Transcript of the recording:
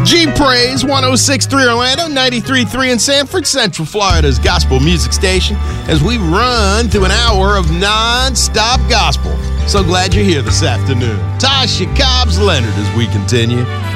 G-Praise, 106.3 Orlando, 93.3 in Sanford, Central Florida's gospel music station, as we run through an hour of non-stop gospel. So glad you're here this afternoon. Tasha Cobbs Leonard as we continue.